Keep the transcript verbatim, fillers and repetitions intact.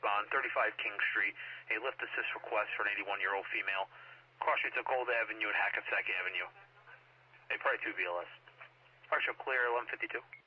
respond, thirty-five King Street, a lift assist request for an eighty-one-year-old female. Cross streets of Gold Avenue and Hackensack Avenue. A probably two B L S. Partial clear, eleven fifty-two.